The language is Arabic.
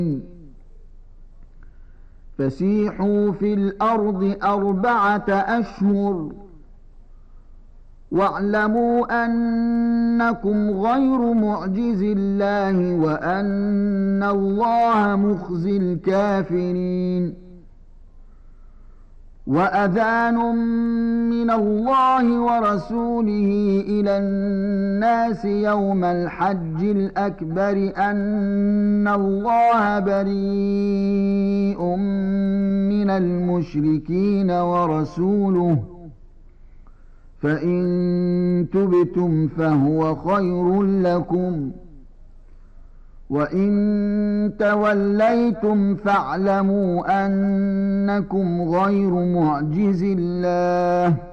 فسيحوا في الأرض 4 أشهر واعلموا أنكم غير معجز الله وأن الله مخزي الكافرين. وأذان من الله ورسوله إلى الناس يوم الحج الأكبر أن الله بريء من المشركين ورسوله، فإن تبتم فهو خير لكم، وإن توليتم فاعلموا أنكم غير معجز الله